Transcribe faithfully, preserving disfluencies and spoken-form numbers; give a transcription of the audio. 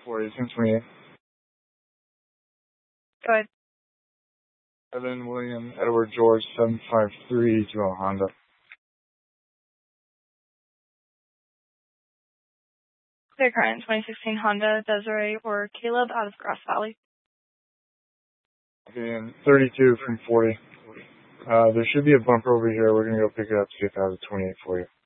forty, ten twenty-eight. Go ahead. Evan William Edward George seven five three to a Honda. Clear current twenty sixteen Honda Desiree or Caleb out of Grass Valley. Okay, and thirty-two from forty. Uh, there should be a bumper over here. We're going to go pick it up, see if I have a twenty-eight for you.